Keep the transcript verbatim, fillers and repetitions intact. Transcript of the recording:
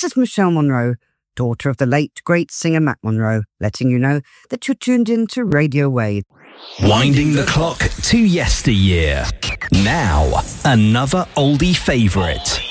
This is Michelle Monroe, daughter of the late great singer Matt Monroe, letting you know that you're tuned in to Radio Wave. Winding the clock to yesteryear. Now, another oldie favourite.